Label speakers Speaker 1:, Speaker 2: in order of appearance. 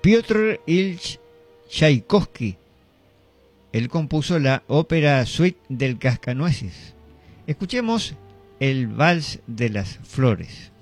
Speaker 1: Piotr Ilich Tchaikovsky. Él compuso la ópera Suite del Cascanueces. Escuchemos el Vals de las Flores.